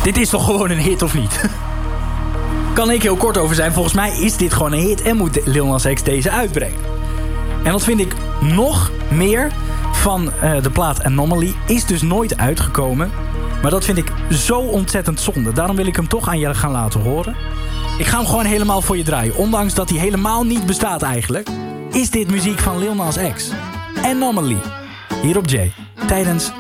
Dit is toch gewoon een hit, of niet? Kan ik heel kort over zijn. Volgens mij is dit gewoon een hit en moet Lil Nas X deze uitbrengen. En wat vind ik nog meer van de plaat Anomaly is dus nooit uitgekomen. Maar dat vind ik zo ontzettend zonde. Daarom wil ik hem toch aan je gaan laten horen. Ik ga hem gewoon helemaal voor je draaien. Ondanks dat hij helemaal niet bestaat eigenlijk. Is dit muziek van Lil Nas X. Anomaly. Hier op Jay. Tijdens